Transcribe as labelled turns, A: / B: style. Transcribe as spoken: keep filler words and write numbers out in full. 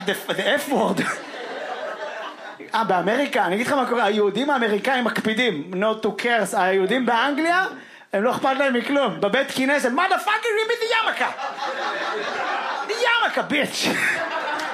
A: the F-word. אה, באמריקה, אני אגיד לך מה קורה, היהודים האמריקאים מקפידים, not to curse, היהודים באנגליה, הם לא אכפת להם מכלום, בבית כנסת, motherfucker, ריבי די ימקה. די ימקה, ביץ'.